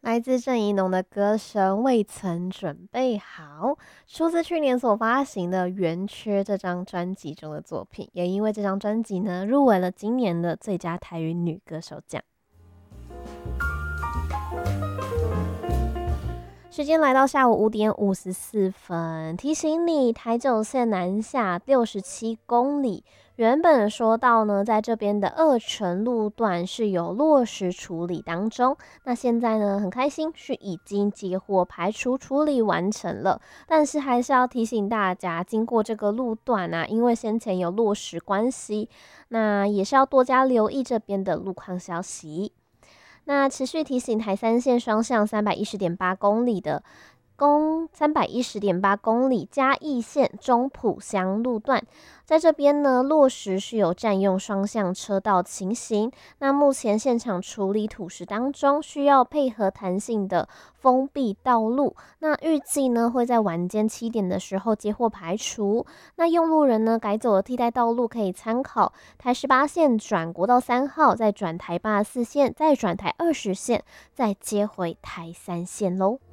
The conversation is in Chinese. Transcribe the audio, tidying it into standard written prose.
来自郑宜农的歌声《未曾准备好》，出自去年所发行的《圆缺》这张专辑中的作品，也因为这张专辑呢，入围了今年的最佳台语女歌手奖。时间来到下午5:54，提醒你，台九线南下67公里。原本说到呢，在这边的二城路段是有落石处理当中，那现在呢，很开心是已经接获排除处理完成了，但是还是要提醒大家，经过这个路段啊，因为先前有落石关系，那也是要多加留意这边的路况消息。那持续提醒台三线双向310.8公里的310.8公里嘉义县中埔乡路段，在这边呢落石是有占用双向车道情形。那目前现场处理土石当中，需要配合弹性的封闭道路。那预计呢会在晚间7点的时候接获排除。那用路人呢改走的替代道路可以参考台18线转国道3号，再转台84线，再转台20线，再接回台3线喽。